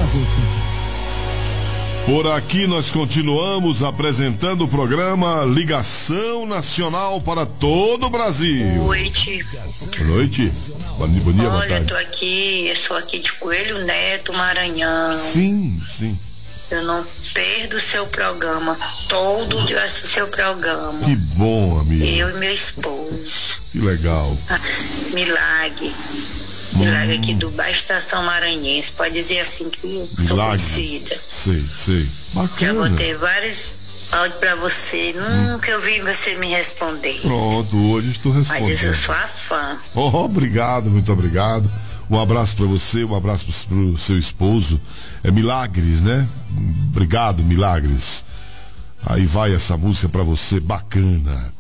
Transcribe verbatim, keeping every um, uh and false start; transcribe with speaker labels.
Speaker 1: Brazuca.
Speaker 2: Por aqui nós continuamos apresentando o programa Ligação Nacional para todo o Brasil.
Speaker 3: Boa noite.
Speaker 2: Boa noite. Bom dia, bom dia, boa
Speaker 3: Olha,
Speaker 2: tarde.
Speaker 3: tô aqui, eu sou aqui de Coelho Neto, Maranhão.
Speaker 2: Sim, sim.
Speaker 3: Eu não perdo o seu programa. Todo dia eu assisto seu programa.
Speaker 2: Que bom, amigo.
Speaker 3: Eu e meu esposo.
Speaker 2: Que legal.
Speaker 3: Ah, Milagre. Milagre aqui do Baixo Estação Maranhense. Pode dizer assim que eu sou
Speaker 2: Milagre.
Speaker 3: conhecida.
Speaker 2: Sei, sei.
Speaker 3: Já
Speaker 2: Bacana.
Speaker 3: botei vários áudios pra você. Nunca eu vi você me responder.
Speaker 2: Pronto, hoje estou
Speaker 3: Mas eu
Speaker 2: respondendo.
Speaker 3: sou a fã.
Speaker 2: Oh, obrigado, muito obrigado. Um abraço para você, um abraço para o seu esposo. É Milagres, né? Obrigado, Milagres. Aí vai essa música para você, bacana.